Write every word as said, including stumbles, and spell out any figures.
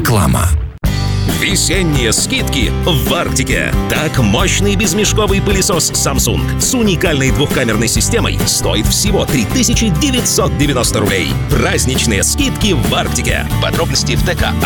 Реклама. Весенние скидки в Арктике. Так, мощный безмешковый пылесос Samsung с уникальной двухкамерной системой стоит всего три тысячи девятьсот девяносто рублей. Праздничные скидки в Арктике. Подробности в ТК